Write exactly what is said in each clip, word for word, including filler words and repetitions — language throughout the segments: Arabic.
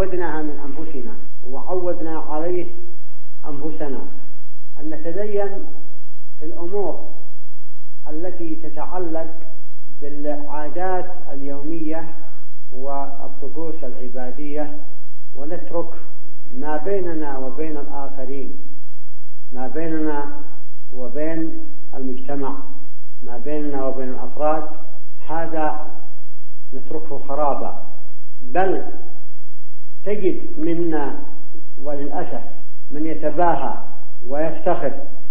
عودناها من أنفسنا وعودنا عليه أنفسنا أن نتدين في الأمور التي تتعلق بالعادات اليومية والطقوس العبادية، ونترك ما بيننا وبين الآخرين، ما بيننا وبين المجتمع، ما بيننا وبين الأفراد، هذا نتركه خرابا. بل تجد منا وللأسف من يتباهى ويفتخر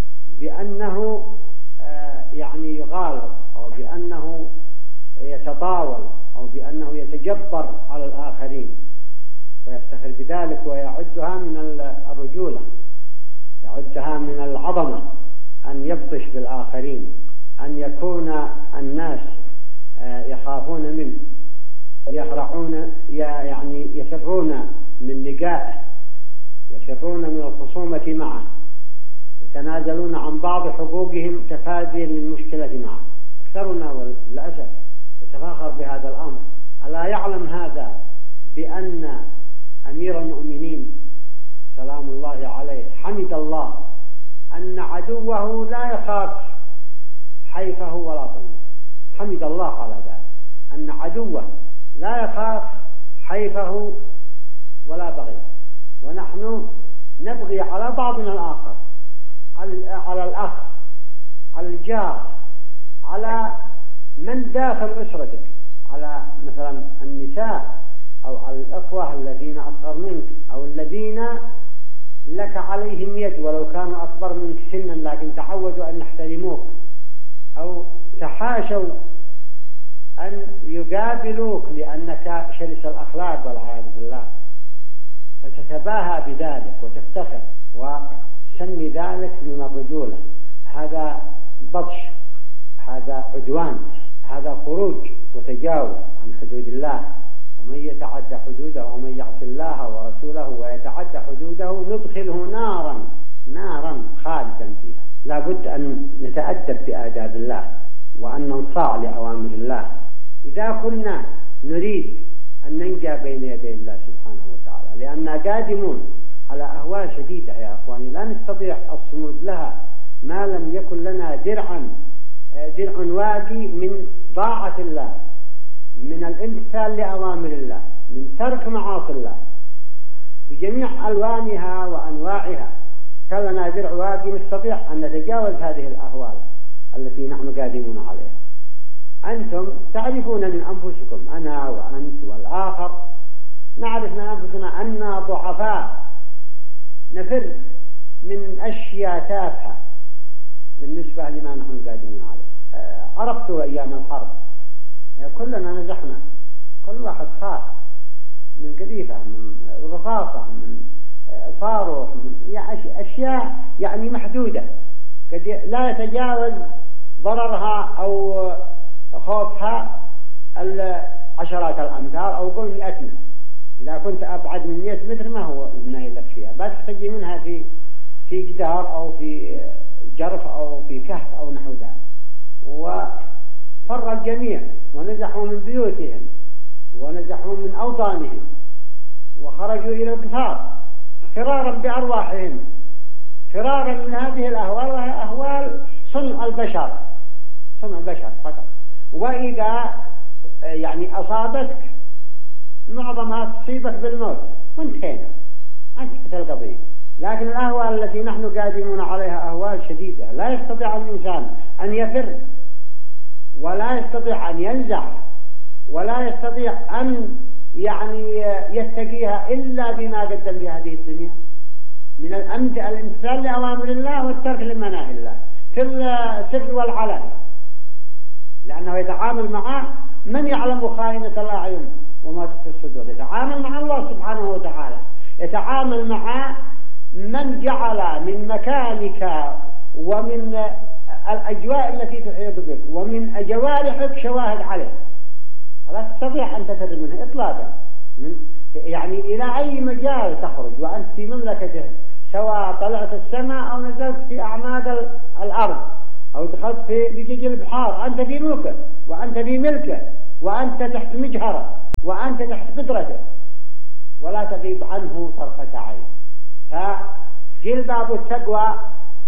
بأنه يعني يغالط أو بأنه يتطاول أو بأنه يتجبر على الآخرين، ويفتخر بذلك ويعدها من الرجولة، يعدها من العظمة أن يبطش بالآخرين، أن يكون الناس يخافون منه، يهرعون يعني يفرون من لقائه، يفرون من الخصومة معه، يتنازلون عن بعض حقوقهم تفاديا للمشكلة معه. أكثرنا للأسف يتفاخر بهذا الأمر. ألا يعلم هذا بأن أمير المؤمنين سلام الله عليه حمد الله أن عدوه لا يخاف حيفه ولا ظلمه؟ حمد الله على ذلك، أن عدوه لا يخاف حيفه ولا بغيه. ونحن نبغي على بعضنا الآخر، على الأخ، على الجار، على من داخل أسرتك، على مثلا النساء أو على الأخوة الذين أصغر منك أو الذين لك عليهم يد ولو كانوا أكبر منك سنا لكن تعودوا أن يحترموك أو تحاشوا أن يقابلوك لأنك شرس الأخلاق والعياذ بالله، فتتباهى بذلك وتفتخر وتسمي ذلك من الرجولة. هذا بطش، هذا عدوان، هذا خروج وتجاوز عن حدود الله. ومن يتعدى حدوده ومن يعص الله ورسوله ويتعدى حدوده ندخله نارا نارا خالدا فيها. لا بد أن نتأدب بآداب الله وأن ننصاع لأوامر الله إذا كنا نريد أن ننجى بين يدي الله سبحانه وتعالى، لأننا قادمون على أهوال شديدة يا أخواني لا نستطيع الصمود لها ما لم يكن لنا درعا درع واقي من طاعة الله، من الامتثال لأوامر الله، من ترك معاصي الله بجميع ألوانها وأنواعها. كان لنا درع واقي نستطيع أن نتجاوز هذه الأهوال التي نحن قادمون عليها. أنتم تعرفون من أنفسكم، أنا وأنت والآخر نعرف من أنفسنا أننا ضعفاء، نفر من أشياء تافهة بالنسبة لما نحن قادمون عليه. عرفتوا أيام الحرب كلنا نزحنا، كل واحد خاف من قذيفة، من رصاصة، من صاروخ، من أشياء يعني محدودة قد لا يتجاوز ضررها أو خوفها عشرات الأمتار أو قل مئة متر. إذا كنت أبعد من مئة متر ما هو نايل لك فيها، بس تجي منها في في جدار أو في جرف أو في كهف أو نحو ذلك. وفر الجميع ونزحوا من بيوتهم ونزحوا من أوطانهم وخرجوا إلى الكفار فرارا بأرواحهم، فرارا من هذه الأهوال، وهي أهوال صنع البشر، صنع البشر فقط. وإذا يعني أصابتك معظمها تصيبك بالموت وانتهينا، انتهت القضية. لكن الأهوال التي نحن قادمون عليها أهوال شديدة، لا يستطيع الإنسان أن يفر ولا يستطيع أن ينزع ولا يستطيع أن يعني يتقيها إلا بما قدم في هذه الدنيا من الامتثال لأوامر الله والترك لمناهي الله في السر والعلن، لأنه يتعامل مع من يعلم خائنة الأعين وما تخفي الصدور، يتعامل مع الله سبحانه وتعالى، يتعامل مع من جعل من مكانك ومن الأجواء التي تحيط بك ومن جوارحك شواهد عليه، لا تستطيع أن تفر منه إطلاقا. من يعني إلى أي مجال تخرج وأنت في مملكته، سواء طلعت السماء أو نزلت في أعماق الأرض أو دخلت في بجج البحار، أنت في ملكه وأنت في ملكه وأنت تحت مجهره وأنت تحت قدرته ولا تغيب عنه طرفة عين. فجلباب التقوى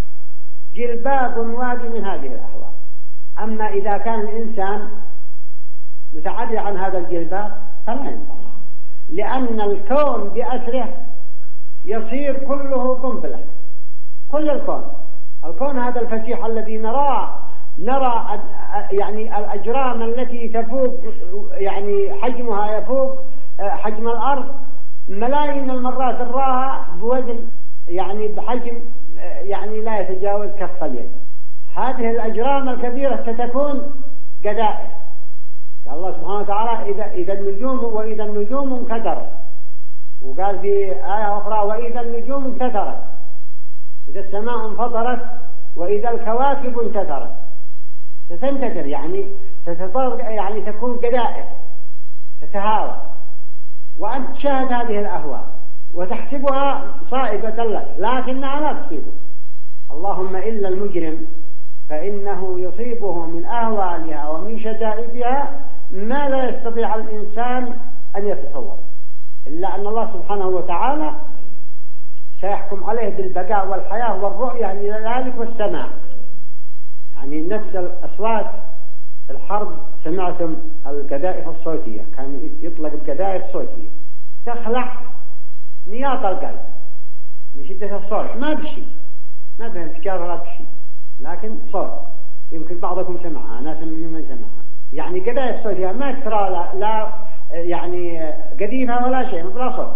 جلباب وادي من هذه الأهواء. أما إذا كان الإنسان متعدي عن هذا الجلباب فلا ينفع، لأن الكون بأسره يصير كله قنبلة، كل الكون الكون هذا الفسيح الذي نراه، نرى يعني الأجرام التي تفوق يعني حجمها يفوق حجم الأرض ملايين المرات، نراها بوزن يعني بحجم يعني لا يتجاوز كف اليد. هذه الأجرام الكبيرة ستكون قذائف. قال الله سبحانه وتعالى إذا إذا النجوم وإذا النجوم انكدرت، وقال في آية أخرى وإذا النجوم انكدرت، إذا السماء انفطرت وإذا الكواكب انتثرت. ستنتثر يعني ستطر يعني تكون قذائف تتهاوى، وأنت تشاهد هذه الأهواء وتحسبها صائبة لك لكنها لا تصيبك. اللهم إلا المجرم فإنه يصيبه من أهوالها ومن شدائدها ما لا يستطيع الإنسان أن يتصور، إلا أن الله سبحانه وتعالى سيحكم عليه بالبقاء والحياة والرؤية لذلك والسماع. يعني نفس الأصوات الحرب سمعتم القذائف الصوتية، كان يطلق بقذائف صوتية تخلع نياط القلب من شدة الصوت، ما بشي ما بها انفجار ولا بشي، لكن صوت يمكن بعضكم سمعها، ناس من سمعها. يعني قذائف صوتية ما ترى لا, لا يعني قذيفة ولا شيء، بلا صوت.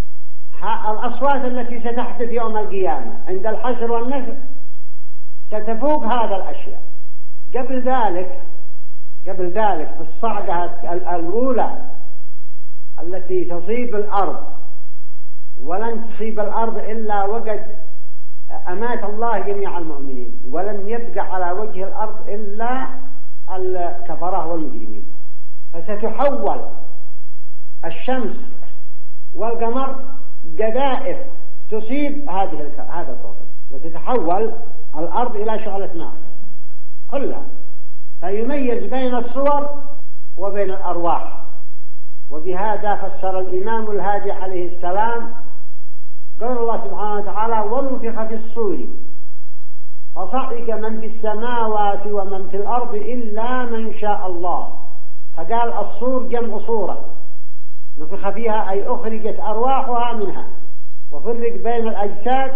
الأصوات التي ستحدث يوم القيامة عند الحشر والنشر ستفوق هذا الأشياء. قبل ذلك قبل ذلك في الصعقة الأولى التي تصيب الأرض، ولن تصيب الأرض إلا وقد أمات الله جميع المؤمنين، ولن يبقى على وجه الأرض إلا الكفرة والمجرمين. فستحول الشمس والقمر قذائف تصيب هذه هذا الكوكب، وتتحول الأرض إلى شعلة نار كلها. فيميز بين الصور وبين الأرواح. وبهذا فسر الإمام الهادي عليه السلام قال الله سبحانه وتعالى ونفخ في الصور فصعق من في السماوات ومن في الأرض إلا من شاء الله. فقال الصور جمع صورة نفخ فيها أي أخرجت أرواحها منها، وفرق بين الأجساد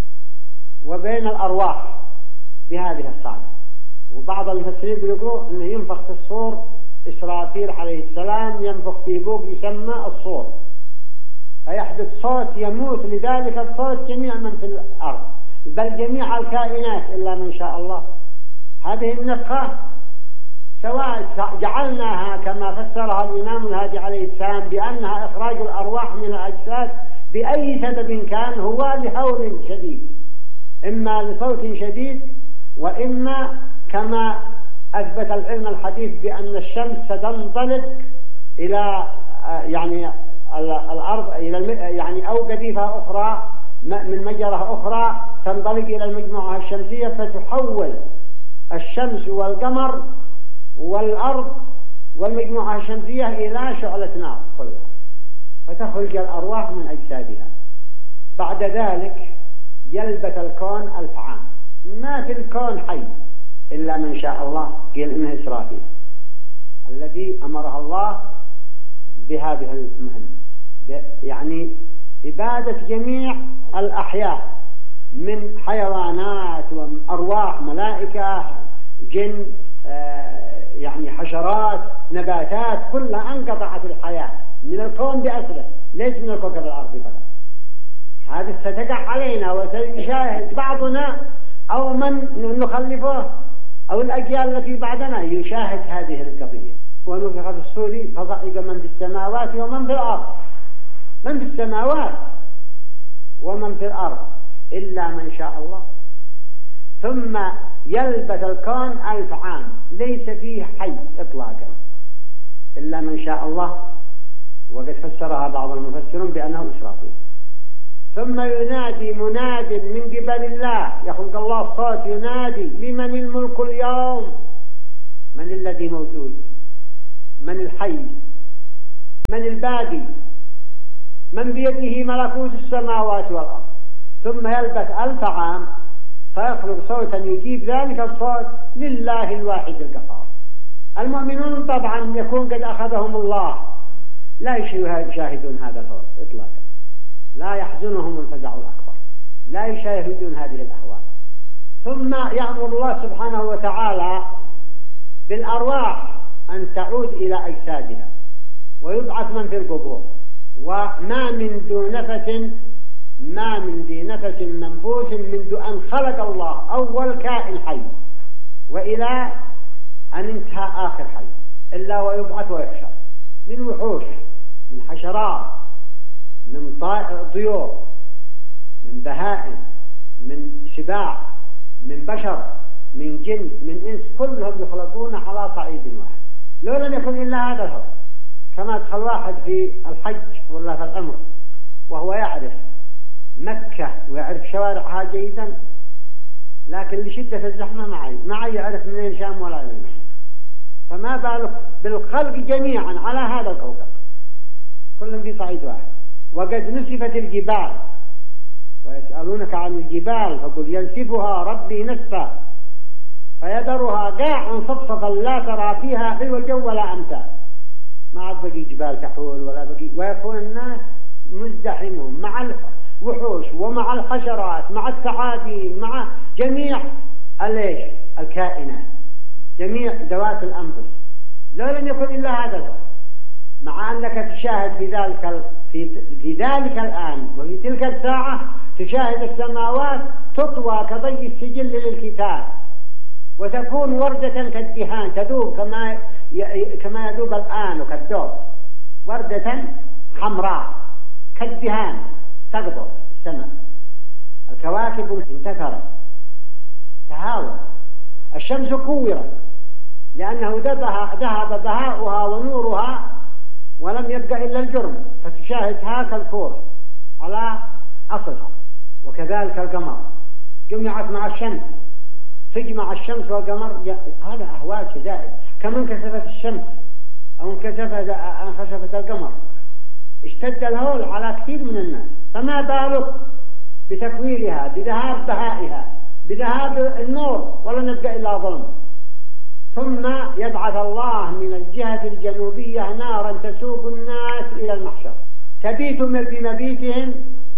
وبين الأرواح بهذه الصعقة. وبعض المفسرين بيقولوا أنه ينفخ في الصور إسرافيل عليه السلام، ينفخ في بوق يسمى الصور، فيحدث صوت يموت لذلك الصوت جميع من في الأرض بل جميع الكائنات إلا من شاء الله. هذه النفخة سواء جعلناها كما فسرها الإمام الهادي عليه السلام بأنها إخراج الأرواح من الأجساد بأي سبب كان، هو لهول شديد، إما لصوت شديد، وإما كما أثبت العلم الحديث بأن الشمس ستنطلق إلى يعني الأرض إلى يعني أو قذيفة أخرى من مجرة أخرى تنطلق إلى المجموعة الشمسية، فتحول الشمس والقمر والأرض والمجموعة الشمسية إلى شعلة نار كلها، فتخرج الأرواح من أجسادها. بعد ذلك يلبث الكون ألف عام، ما في الكون حي إلا من شاء الله. قيل إنه إسرافيل الذي أمرها الله بهذه المهمة، يعني إبادة جميع الأحياء من حيوانات وأرواح ملائكة جن يعني حشرات نباتات، كلها انقطعت الحياة من الكون بأسره، ليس من الكوكب الأرضي فقط. هذا ستقع علينا وسيشاهد بعضنا أو من نخلفه أو الأجيال التي بعدنا يشاهد هذه القضية. ونفخ في الصور فصعق من في السماوات ومن في الأرض، من في السماوات ومن في الأرض إلا من شاء الله. ثم يلبث الكون ألف عام ليس فيه حي إطلاقا إلا من شاء الله، وقد فسرها بعض المفسرون بأنه إسرافيل. ثم ينادي مناد من قبل الله، يخلق الله الصوت ينادي لمن الملك اليوم، من الذي موجود، من الحي، من الباقي، من بيده ملكوت السماوات والأرض، ثم يلبث ألف عام فيخلق صوتا يجيب ذلك الصوت لله الواحد القهار. المؤمنون طبعا يكون قد أخذهم الله، لا يشاهدون هذا الهول إطلاقا، لا يحزنهم الفزع الأكبر، لا يشاهدون هذه الأهوال. ثم يأمر الله سبحانه وتعالى بالأرواح أن تعود إلى أجسادها ويبعث من في القبور، وما من ذو نفس ما من ذي نفس منفوس منذ أن خلق الله أول كائن حي وإلى أن انتهى آخر حي إلا ويبعث ويحشر، من وحوش، من حشرات، من طيور، من بهائم، من سباع، من بشر، من جن، من إنس، كلهم يخلقون على صعيد واحد. لو لم يكن إلا هذا الهو، كما يدخل واحد في الحج ولا في العمر وهو يعرف مكة ويعرف شوارعها جيدا، لكن لشدة الزحمة معي معي يعرف منين شام ولا يمين، فما بالك بالخلق جميعا على هذا الكوكب كلهم في صعيد واحد. وقد نسفت الجبال ويسألونك عن الجبال فقل ينسفها ربي نسفا فيذرها قاعا صفصفا لا ترى فيها عوجا ولا أمتا. ما عاد بقي جبال تحول ولا بقي، ويكون الناس مزدحمون مع الوحوش ومع الحشرات مع الثعابين مع جميع الايش الكائنات، جميع ذوات الأنفس. لو لم يكن إلا هذا الوقت، مع أنك تشاهد في ذلك في في ذلك الآن وفي تلك الساعة تشاهد السماوات تطوى كضي السجل للكتاب وتكون وردة كالدهان تذوب كما كما يذوب الآن كالذوب، وردة حمراء كالدهان تقبض السماء. الكواكب انتثرت تهاوت، الشمس كورت لأنه ذهب بهاؤها ونورها ولم يبقى إلا الجرم، فتشاهدها كالكورة على أصلها. وكذلك القمر جمعت مع الشمس، تجمع الشمس والقمر، هذا أهوال شدائد. كما انكسفت الشمس أو انكسفت انخسفت القمر اشتد الهول على كثير من الناس، فما بالك بتكويرها، بذهاب بهائها، بذهاب النور ولن يبقى إلا ظلم. ثم يبعث الله من الجهة الجنوبية نارا تسوق الناس إلى المحشر، تبيت بمبيتهم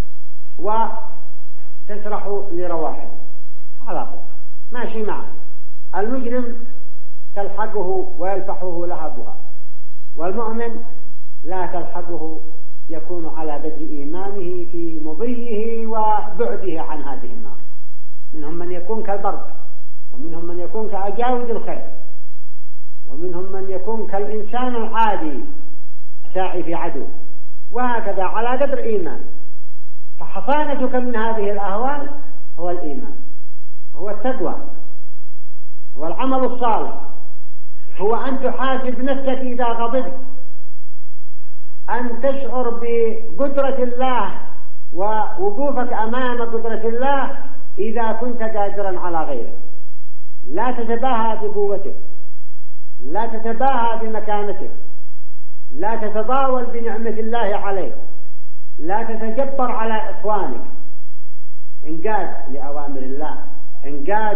وتسرح لرواحهم على طول ماشي معه. المجرم تلحقه ويلفحه لهبها، والمؤمن لا تلحقه، يكون على بدء إيمانه في مضيه وبعده عن هذه النار. منهم من يكون كالبرق، ومنهم من يكون كأجاود الخير، ومنهم من يكون كالإنسان العادي ساعي في عدو، وهكذا على قدر إيمان. فحصانتك من هذه الأهوال هو الإيمان، هو التقوى، هو العمل الصالح، هو أن تحاسب نفسك إذا غضبت، أن تشعر بقدرة الله ووقوفك أمام قدرة الله إذا كنت قادرا على غيرك. لا تتباهى بقوتك، لا تتباهى بمكانتك، لا تتضاول بنعمة الله عليك، لا تتجبر على إخوانك. انقاد لأوامر الله، انقاد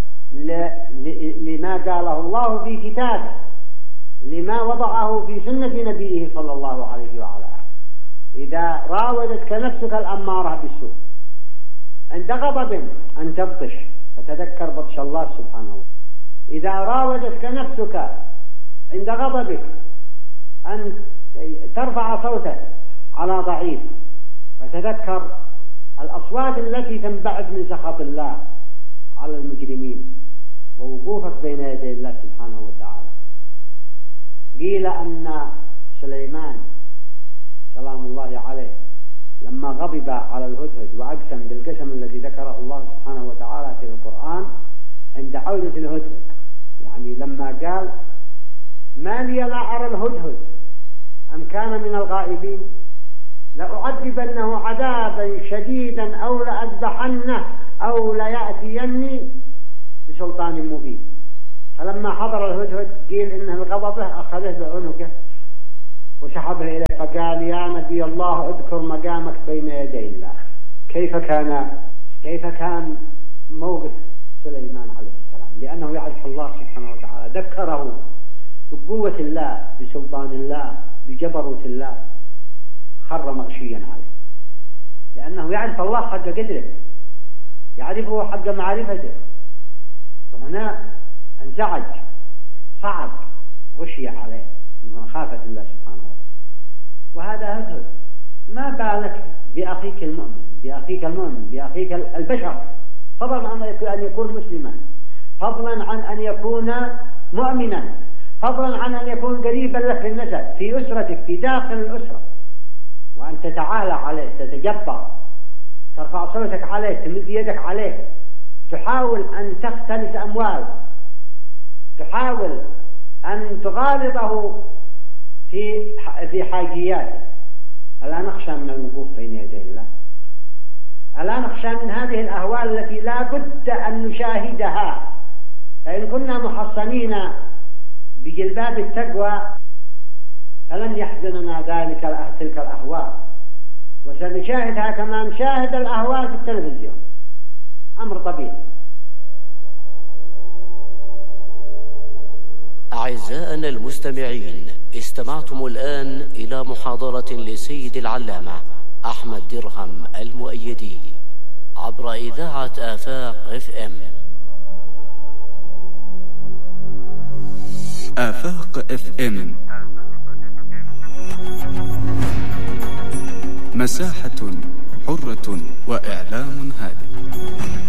لما قاله الله في كتابه، لما وضعه في سنة نبيه صلى الله عليه وعلى آله. إذا راودتك نفسك الأمارة بالسوء عند غضب أن تبطش فتذكر بطش الله سبحانه وتعالى. إذا راودتك نفسك عند غضبك أن ترفع صوتك على ضعيف فتذكر الأصوات التي تنبعث من سخط الله على المجرمين ووقوفك بين يدي الله سبحانه وتعالى. قيل أن سليمان سلام الله عليه لما غضب على الهدهد وأقسم بالقسم الذي ذكره الله سبحانه وتعالى في القرآن عند عودة الهدهد، يعني لما قال ما لي لا أرى الهدهد أم كان من الغائبين لأعذبنه عذابا شديدا أو لأذبحنه أو ليأتيني بسلطان مبين. فلما حضر الهدهد قيل إنه غضبه أخذه بعنقه وسحبه إليه فقال يا نبي الله اذكر مقامك بين يدي الله. كيف كان كيف كان موقف سليمان عليه السلام؟ لأنه يعرف الله سبحانه وتعالى، ذكره بقوة الله، بسلطان الله، بجبروت الله، خر مغشيا عليه، لأنه يعرف الله حق قدره، يعرفه حق معرفته. وهنا انزعج، صعب، غشي عليه من مخافة الله سبحانه وتعالى. وهذا هدهد. ما بالك بأخيك المؤمن، بأخيك المؤمن، بأخيك البشر، فضلا عن أن يكون مسلما، فضلا عن أن يكون مؤمنا، فضلا عن أن يكون قريبا لك في النسب، في أسرتك، في داخل الأسرة، وأن تتعالى عليه، تتجبر، ترفع صوتك عليه، تمد يدك عليه، تحاول أن تختلس أموال، تحاول أن تغالطه في في حاجياته. ألا نخشى من الوقوف بين يدي الله؟ ألا نخشى من هذه الأهوال التي لا بد أن نشاهدها؟ فإن كنا محصنين بجلباب التقوى فلن يحزننا ذلك تلك الأهوال، وسنشاهدها كما نشاهد الأهوال في التلفزيون، أمر طبيعي. أعزائنا المستمعين، استمعتم الآن إلى محاضرة لسيد العلامة أحمد درهم المؤيدي عبر إذاعة آفاق اف ام. آفاق اف ام، مساحة حرة وإعلام هادئ.